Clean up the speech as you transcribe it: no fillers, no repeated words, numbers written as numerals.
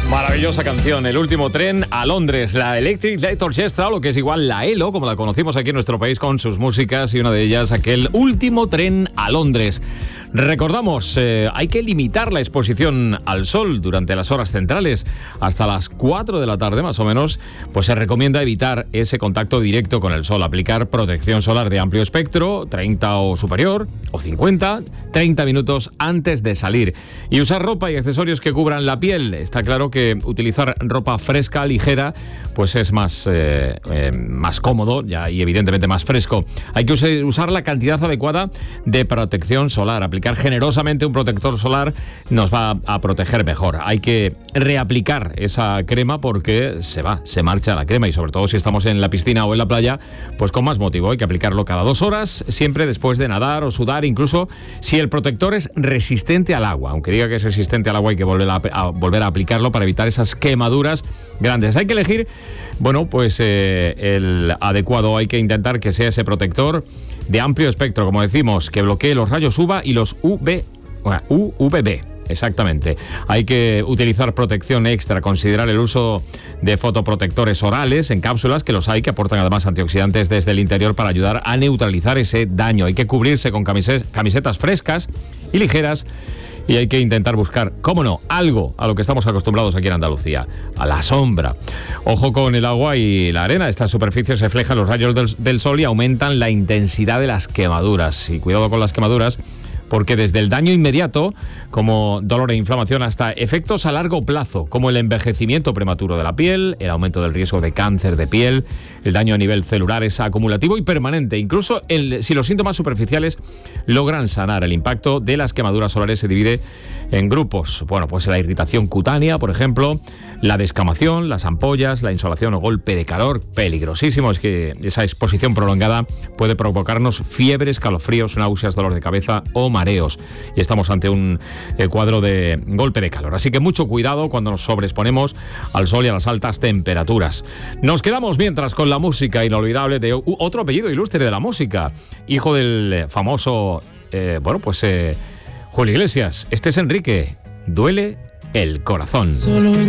Maravillosa canción, El último tren a Londres, la Electric Light Orchestra, o lo que es igual la ELO, como la conocimos aquí en nuestro país con sus músicas, y una de ellas aquel Último tren a Londres. Recordamos, hay que limitar la exposición al sol durante las horas centrales hasta las 4 de la tarde más o menos, pues se recomienda evitar ese contacto directo con el sol, aplicar protección solar de amplio espectro, 30 o superior, o 50, 30 minutos antes de salir, y usar ropa y accesorios que cubran la piel. Está claro que utilizar ropa fresca, ligera, pues es más cómodo ya, y evidentemente más fresco. Hay que usar la cantidad adecuada de protección solar. Aplicar generosamente un protector solar nos va a proteger mejor. Hay que reaplicar esa crema porque se marcha la crema, y sobre todo si estamos en la piscina o en la playa, pues con más motivo. Hay que aplicarlo cada 2 horas, siempre después de nadar o sudar, incluso si el protector es resistente al agua. Aunque diga que es resistente al agua, hay que volver a aplicarlo para evitar esas quemaduras grandes. Hay que elegir, bueno, pues el adecuado. Hay que intentar que sea ese protector de amplio espectro, como decimos, que bloquee los rayos UVA y los UVB. Exactamente. Hay que utilizar protección extra, considerar el uso de fotoprotectores orales en cápsulas, que los hay, que aportan además antioxidantes desde el interior para ayudar a neutralizar ese daño. Hay que cubrirse con camisetas frescas y ligeras. Y hay que intentar buscar, cómo no, algo a lo que estamos acostumbrados aquí en Andalucía, a la sombra. Ojo con el agua y la arena. Estas superficies reflejan los rayos del sol y aumentan la intensidad de las quemaduras. Y cuidado con las quemaduras, porque desde el daño inmediato, como dolor e inflamación, hasta efectos a largo plazo, como el envejecimiento prematuro de la piel, el aumento del riesgo de cáncer de piel, el daño a nivel celular es acumulativo y permanente. Incluso si los síntomas superficiales logran sanar. El impacto de las quemaduras solares se divide en grupos. Bueno, pues la irritación cutánea, por ejemplo, la descamación, las ampollas, la insolación o golpe de calor, peligrosísimo. Es que esa exposición prolongada puede provocarnos fiebre, escalofríos, náuseas, dolor de cabeza o mareos. Y estamos ante un cuadro de golpe de calor. Así que mucho cuidado cuando nos sobreexponemos al sol y a las altas temperaturas. Nos quedamos mientras con la música inolvidable de otro apellido ilustre de la música, hijo del famoso, Julio Iglesias. Este es Enrique. Duele el corazón.